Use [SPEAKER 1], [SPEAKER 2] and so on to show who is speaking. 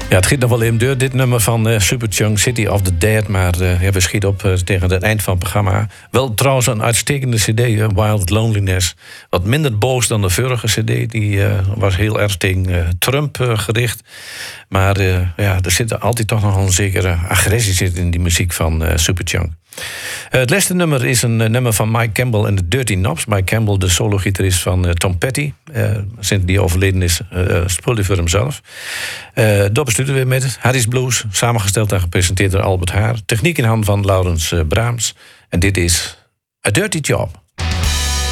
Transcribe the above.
[SPEAKER 1] Ja, het giet nog wel in deur, dit nummer van Superchunk, City of the Dead. Maar we schieten op tegen het eind van het programma. Wel trouwens een uitstekende cd, Wild Loneliness. Wat minder boos dan de vorige cd. Die was heel erg tegen Trump gericht. Maar er zit altijd toch nog een zekere agressie in die muziek van Superchunk. Het laatste nummer is een nummer van Mike Campbell en de Dirty Knobs. Mike Campbell, de solo-gitarist van Tom Petty. Sinds die overleden is, speelde hij voor hemzelf. Dat bestuurden we met Harry's Blues, samengesteld en gepresenteerd door Albert Haar. Techniek in handen van Laurens Braams. En dit is A Dirty Job.